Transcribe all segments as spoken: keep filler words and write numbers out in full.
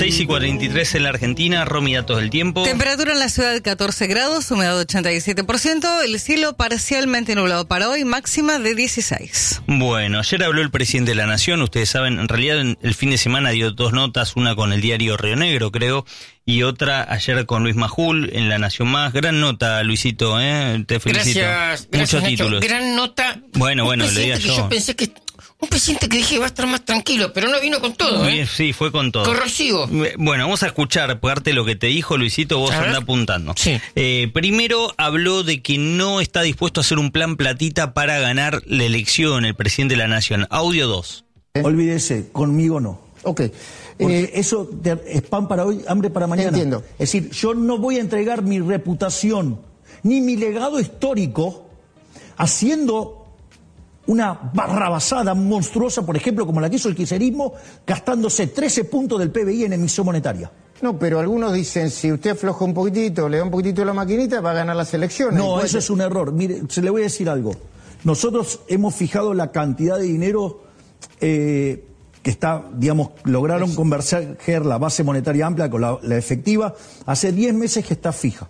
seis y cuarenta y tres en la Argentina. Romy, datos del tiempo. Temperatura en la ciudad de catorce grados, humedad ochenta y siete por ciento, el cielo parcialmente nublado para hoy, máxima de dieciséis. Bueno, ayer habló el presidente de la Nación, ustedes saben, en realidad el fin de semana dio dos notas, una con el diario Río Negro, creo, y otra ayer con Luis Majul en La Nación Más. Gran nota, Luisito, ¿eh? Te felicito. Gracias, Muchos gracias, títulos. Nacho. Gran nota. Bueno, Un bueno, le diga presidente yo. que yo pensé que... Un presidente que dije va a estar más tranquilo, pero no vino con todo, Muy ¿eh? bien, sí, fue con todo. Corrosivo. Bueno, vamos a escuchar parte de lo que te dijo Luisito, vos andá apuntando. Sí. Eh, primero habló de que no está dispuesto a hacer un plan platita para ganar la elección, el presidente de la Nación. Audio dos. Olvídese, conmigo no. Ok. Eh, eso te- es pan para hoy, hambre para mañana. Entiendo. Es decir, yo no voy a entregar mi reputación ni mi legado histórico haciendo una barrabasada monstruosa, por ejemplo, como la que hizo el kirchnerismo, gastándose trece puntos del P B I en emisión monetaria. No, pero algunos dicen, si usted afloja un poquitito, le da un poquitito a la maquinita, va a ganar las elecciones. No, Puede eso ser- es un error. Mire, se le voy a decir algo. Nosotros hemos fijado la cantidad de dinero eh, que está, digamos, lograron converger la base monetaria amplia con la, la efectiva. Hace diez meses que está fija.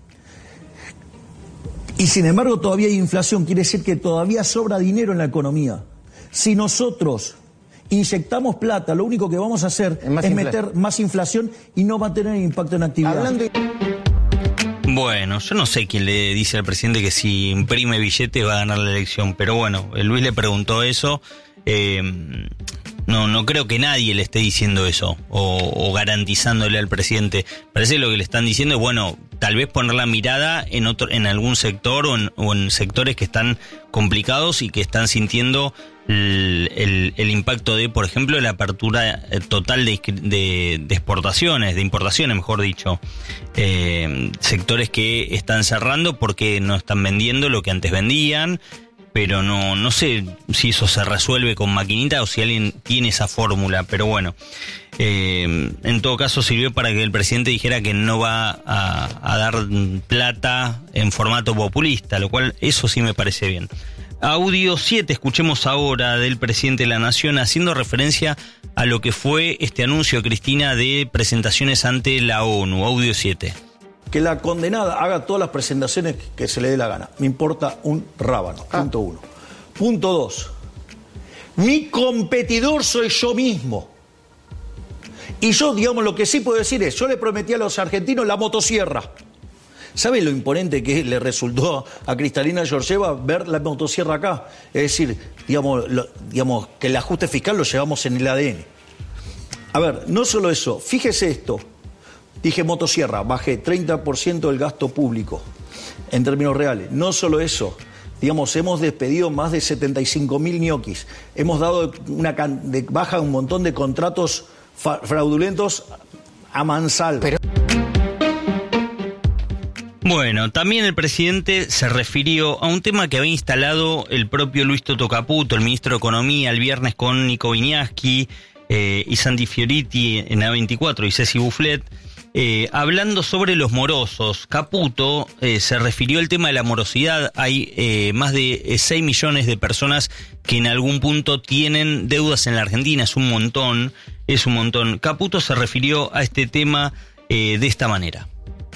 Y sin embargo todavía hay inflación, quiere decir que todavía sobra dinero en la economía. Si nosotros inyectamos plata, lo único que vamos a hacer Es más es infla- meter más inflación y no va a tener impacto en actividad. Hablando y- Bueno, yo no sé quién le dice al presidente que si imprime billete va a ganar la elección, pero bueno, Luis le preguntó eso. Eh, no, no creo que nadie le esté diciendo eso o, o garantizándole al presidente. Parece que lo que le están diciendo es, bueno, tal vez poner la mirada en otro, en algún sector o en, o en sectores que están complicados y que están sintiendo el, el, el impacto de, por ejemplo, la apertura total de, de, de exportaciones, de importaciones, mejor dicho. Eh, sectores que están cerrando porque no están vendiendo lo que antes vendían. Pero no no sé si eso se resuelve con maquinita o si alguien tiene esa fórmula, pero bueno, eh, en todo caso sirvió para que el presidente dijera que no va a, a dar plata en formato populista, lo cual eso sí me parece bien. Audio siete, escuchemos ahora del presidente de la Nación haciendo referencia a lo que fue este anuncio, Cristina, de presentaciones ante la ONU. Audio siete. Que la condenada haga todas las presentaciones que se le dé la gana. Me importa un rábano. Ah. Punto uno. Punto dos. Mi competidor soy yo mismo. Y yo, digamos, lo que sí puedo decir es, yo le prometí a los argentinos la motosierra. ¿Saben lo imponente que le resultó a Cristalina Georgieva ver la motosierra acá? Es decir, digamos, lo- digamos, que el ajuste fiscal lo llevamos en el A D N. A ver, no solo eso, fíjese esto. Dije motosierra, bajé treinta por ciento del gasto público en términos reales. No solo eso, digamos, hemos despedido más de setenta y cinco mil ñoquis. Hemos dado una can- de baja un montón de contratos fa- fraudulentos a mansalva. Pero- Bueno, también el presidente se refirió a un tema que había instalado el propio Luis Toto Caputo, el ministro de Economía, el viernes con Nico Viñaski eh, y Santi Fioriti en A veinticuatro y Ceci Bufflet, eh, hablando sobre los morosos. Caputo eh, se refirió al tema de la morosidad. Hay eh, más de eh, seis millones de personas que en algún punto tienen deudas en la Argentina. Es un montón, es un montón. Caputo se refirió a este tema eh, de esta manera.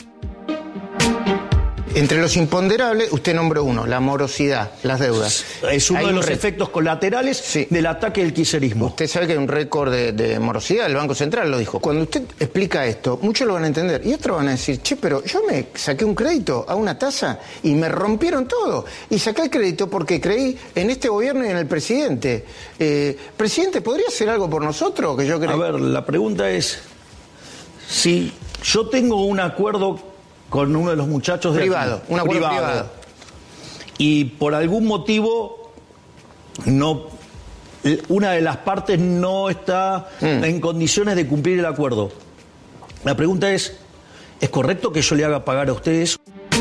Entre los imponderables, usted nombró uno, la morosidad, las deudas. Es uno Hay de un los re- efectos colaterales Sí. del ataque del kirchnerismo. Usted sabe que hay un récord de, de morosidad, el Banco Central lo dijo. Cuando usted explica esto, muchos lo van a entender y otros van a decir, che, pero yo me saqué un crédito a una tasa y me rompieron todo. Y saqué el crédito porque creí en este gobierno y en el presidente. Eh, presidente, ¿podría hacer algo por nosotros? Que yo A creo. ver, la pregunta es, si yo tengo un acuerdo con uno de los muchachos de Privado, aquí, un acuerdo privado. y por algún motivo no una de las partes no está Mm. en condiciones de cumplir el acuerdo. La pregunta es, ¿es correcto que yo le haga pagar a ustedes?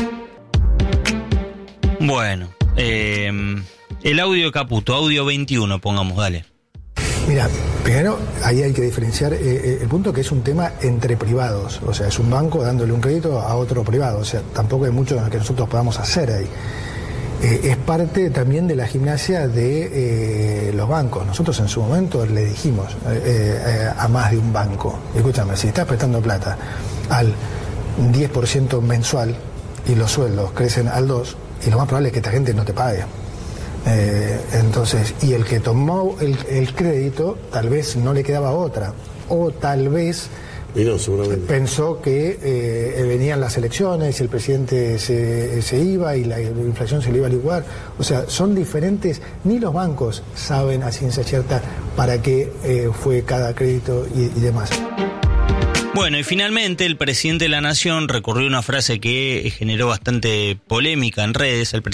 Bueno, eh, el audio de Caputo, audio veintiuno, pongamos, dale. Mira, primero ahí hay que diferenciar eh, eh, el punto que es un tema entre privados, o sea, es un banco dándole un crédito a otro privado, o sea, tampoco hay mucho que nosotros podamos hacer ahí. Eh, es parte también de la gimnasia de eh, los bancos. Nosotros en su momento le dijimos eh, eh, a más de un banco, escúchame, si estás prestando plata al diez por ciento mensual y los sueldos crecen al dos por ciento, y lo más probable es que esta gente no te pague. Eh, entonces, y el que tomó el, el crédito tal vez no le quedaba otra, o tal vez Y no, seguramente. pensó que eh, venían las elecciones y el presidente se, se iba y la inflación se le iba a licuar. O sea, son diferentes, ni los bancos saben a ciencia cierta para qué eh, fue cada crédito y, y demás. Bueno, y finalmente el presidente de la Nación recurrió a una frase que generó bastante polémica en redes. El